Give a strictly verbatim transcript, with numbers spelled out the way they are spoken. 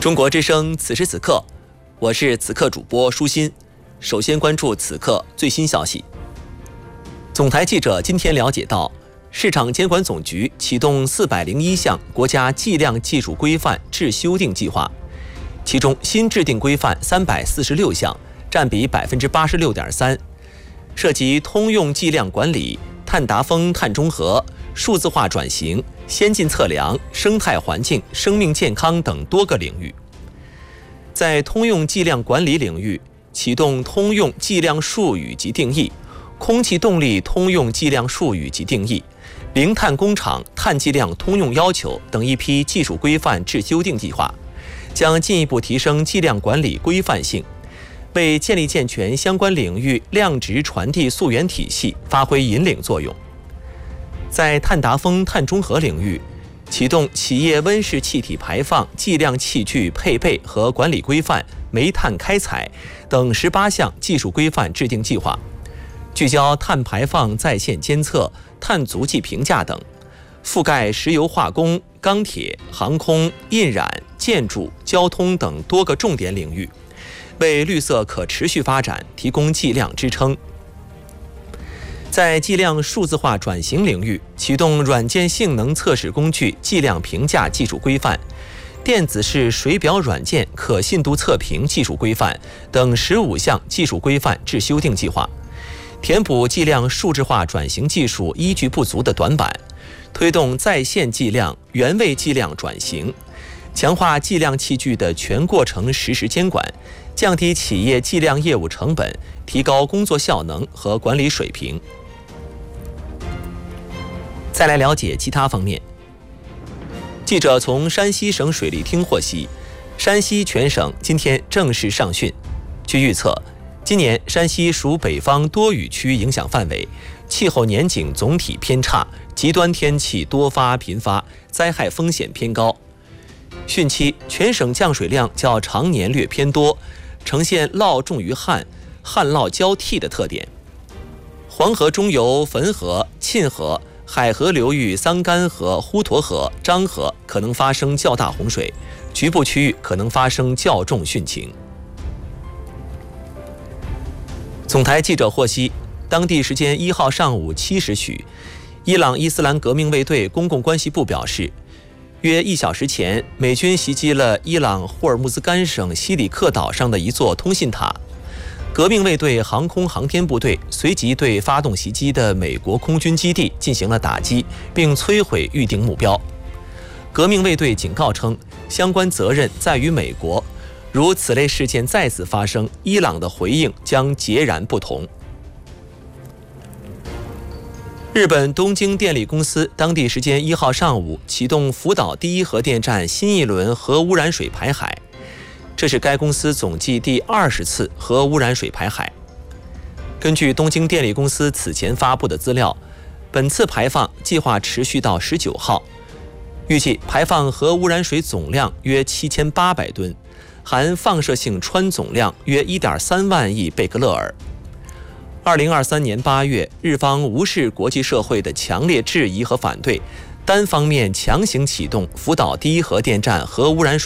中国之声，此时此刻，我是此刻主播舒心。首先关注此刻最新消息。总台记者今天了解到，市场监管总局启动四百零一项国家计量技术规范制修订计划，其中新制定规范三百四十六项，占比百分之八十六点三，涉及通用计量管理、碳达峰、碳中和、数字化转型、先进测量、生态环境、生命健康等多个领域。在通用计量管理领域，启动通用计量术语及定义、空气动力通用计量术语及定义、零碳工厂碳计量通用要求等一批技术规范制修订计划，将进一步提升计量管理规范性，为建立健全相关领域量值传递溯源体系发挥引领作用。在碳达峰、碳中和领域，启动企业温室气体排放计量器具配备和管理规范、煤炭开采等十八项技术规范制定计划，聚焦碳排放在线监测、碳足迹评价等，覆盖石油化工、钢铁、航空、印染、建筑、交通等多个重点领域，为绿色可持续发展提供计量支撑。在计量数字化转型领域，启动软件性能测试工具计量评价技术规范、电子式水表软件可信度测评技术规范等十五项技术规范制修订计划，填补计量数字化转型技术依据不足的短板，推动在线计量、原位计量转型，强化计量器具的全过程实时监管，降低企业计量业务成本，提高工作效能和管理水平。再来了解其他方面。记者从山西省水利厅获悉，山西全省今天正式上汛。据预测，今年山西属北方多雨区影响范围，气候年景总体偏差，极端天气多发频发，灾害风险偏高。汛期全省降水量较常年略偏多，呈现涝重于旱、旱涝交替的特点。黄河中游汾河、沁河、海河流域桑干河、滹沱河、漳河可能发生较大洪水，局部区域可能发生较重汛情。总台记者获悉，当地时间一号上午七时许，伊朗伊斯兰革命卫队公共关系部表示，约一小时前，美军袭击了伊朗霍尔木兹干省西里克岛上的一座通信塔。革命卫队航空航天部队随即对发动袭击的美国空军基地进行了打击，并摧毁预定目标。革命卫队警告称，相关责任在于美国，如此类事件再次发生，伊朗的回应将截然不同。日本东京电力公司当地时间一号上午启动福岛第一核电站新一轮核污染水排海，这是该公司总计第二十次核污染水排海。根据东京电力公司此前发布的资料，本次排放计划持续到十九号，预计排放核污染水总量约七千八百吨，含放射性氚总量约 一点三万亿贝克勒尔。二零二三年八月，日方无视国际社会的强烈质疑和反对，单方面强行启动福岛第一核电站核污染水